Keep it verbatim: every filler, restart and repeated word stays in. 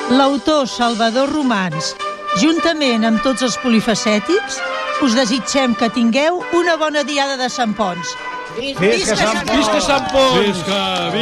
l'autor Salvador Romans, juntament amb tots els polifacètics, us desitgem que tingueu una bona diada de Sant Ponç. Visca Sant Ponç! Visca!